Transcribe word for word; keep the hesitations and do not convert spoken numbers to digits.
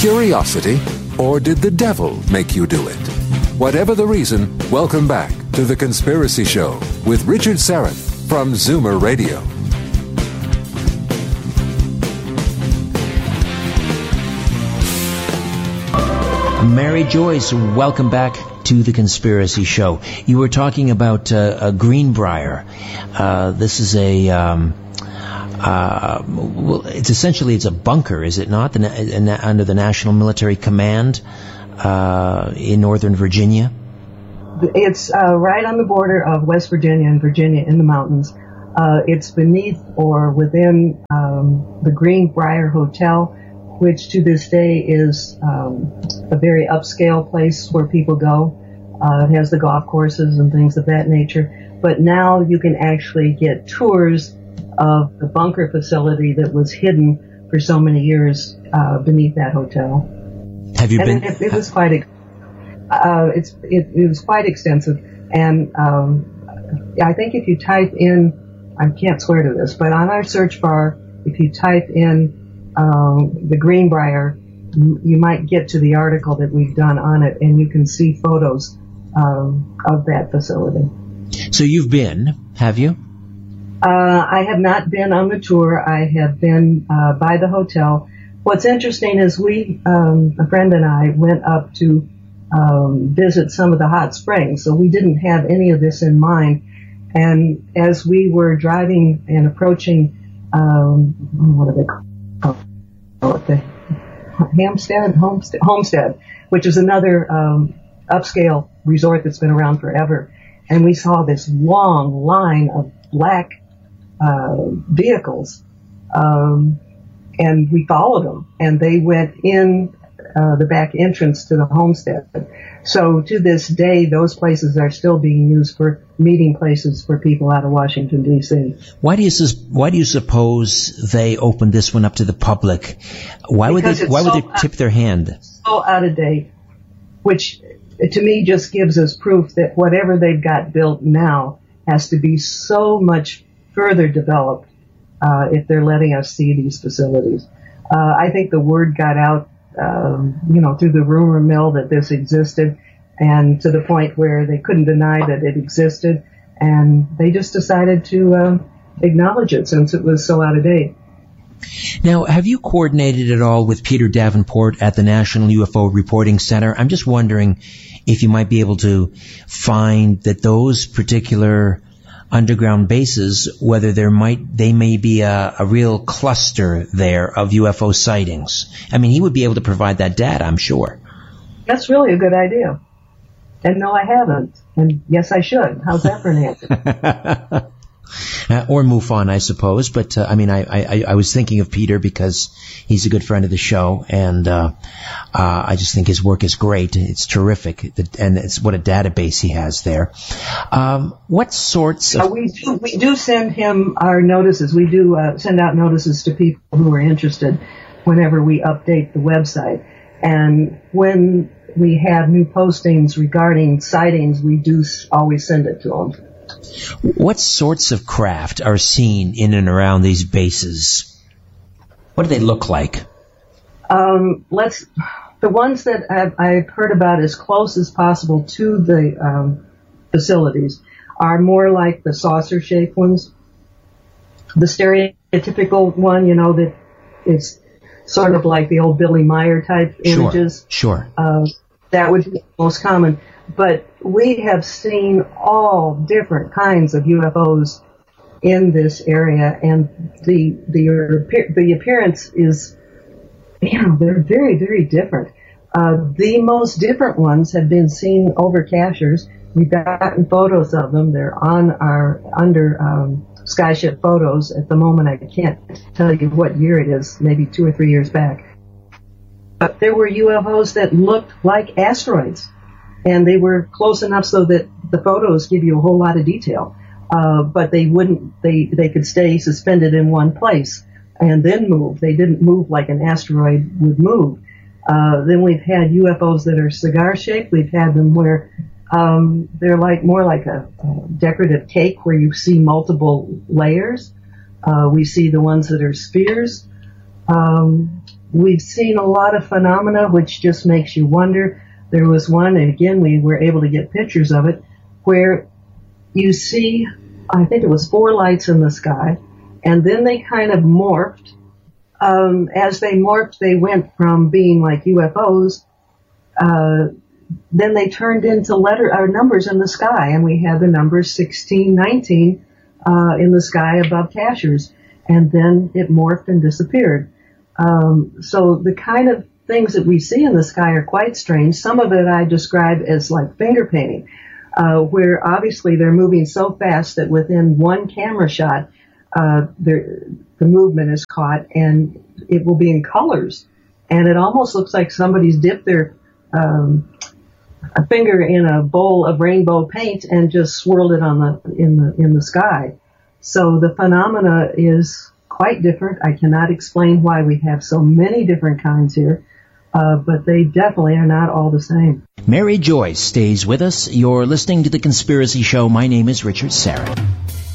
Curiosity, or did the devil make you do it? Whatever the reason, welcome back to The Conspiracy Show with Richard Syrett from Zoomer Radio. Mary Joyce, welcome back to The Conspiracy Show. You were talking about uh, a Greenbrier. Uh, this is a... Um, Uh, well, it's essentially it's a bunker, is it not? The na- na- under the National Military Command uh, in Northern Virginia. It's uh, right on the border of West Virginia and Virginia in the mountains. Uh, it's beneath or within um, the Greenbrier Hotel, which to this day is um, a very upscale place where people go. Uh, it has the golf courses and things of that nature. But now you can actually get tours of the bunker facility that was hidden for so many years uh, beneath that hotel. Have you and been? It, it was quite. Ex- uh, it's it, it was quite extensive, and um, I think if you type in, I can't swear to this, but on our search bar, if you type in um, the Greenbrier, you might get to the article that we've done on it, and you can see photos um, of that facility. So you've been, have you? Uh, I have not been on the tour. I have been uh, by the hotel. What's interesting is we, um, a friend and I, went up to um, visit some of the hot springs, so we didn't have any of this in mind. And as we were driving and approaching, um, what do they call it? The Hampstead, Homestead, Homestead, which is another um, upscale resort that's been around forever. And we saw this long line of black Uh, vehicles, um, and we followed them, and they went in uh, the back entrance to the homestead. So to this day, those places are still being used for meeting places for people out of Washington, D C. Why do you sus- Why do you suppose they opened this one up to the public? Why would Because they? it's Why would so they tip their hand? So out of date, which to me just gives us proof that whatever they've got built now has to be so much further developed uh, if they're letting us see these facilities. Uh, I think the word got out, um, you know, through the rumor mill that this existed, and to the point where they couldn't deny that it existed, and they just decided to uh, acknowledge it since it was so out of date. Now, have you coordinated at all with Peter Davenport at the National U F O Reporting Center? I'm just wondering if you might be able to find that those particular underground bases, whether there might they may be a, a real cluster there of U F O sightings. I mean, he would be able to provide that data, I'm sure. That's really a good idea. And no, I haven't. And yes, I should. How's that for an answer? Uh, or MUFON, I suppose. But, uh, I mean, I, I, I was thinking of Peter because he's a good friend of the show, and uh, uh, I just think his work is great. It's terrific, and it's what a database he has there. Um, what sorts of... Uh, we, do, we do send him our notices. We do uh, send out notices to people who are interested whenever we update the website. And when we have new postings regarding sightings, we do always send it to them. What sorts of craft are seen in and around these bases? What do they look like? Um, let's the ones that I've, I've heard about as close as possible to the um, facilities are more like the saucer-shaped ones. The stereotypical one, you know, that it's sort of like the old Billy Meyer type images. Sure, sure. Uh, that would be the most common. But we have seen all different kinds of U F Os in this area, and the the the appearance is, you know, they're very, very different. Uh, the most different ones have been seen over Cachers. We've gotten photos of them. They're on our under um, Skyship photos at the moment. I can't tell you what year it is, maybe two or three years back. But there were U F Os that looked like asteroids. And they were close enough so that the photos give you a whole lot of detail. Uh, but they wouldn't, they, they could stay suspended in one place and then move. They didn't move like an asteroid would move. Uh, then we've had U F Os that are cigar shaped. We've had them where, um, they're like, more like a, a decorative cake where you see multiple layers. Uh, we see the ones that are spheres. Um, we've seen a lot of phenomena which just makes you wonder. There was one, and again, we were able to get pictures of it, where you see, I think it was four lights in the sky, and then they kind of morphed. Um, as they morphed, they went from being like U F Os, uh, then they turned into letter or numbers in the sky, and we had the numbers sixteen, nineteen uh, in the sky above Cashers, and then it morphed and disappeared. Um, so the kind of things that we see in the sky are quite strange. Some of it I describe as like finger painting, uh, where obviously they're moving so fast that within one camera shot, uh, the movement is caught, and it will be in colors, and it almost looks like somebody's dipped their um, a finger in a bowl of rainbow paint and just swirled it on the in the in the sky. So the phenomena is quite different. I cannot explain why we have so many different kinds here, uh, but they definitely are not all the same. Mary Joyce stays with us. You're listening to The Conspiracy Show. My name is Richard Syrett.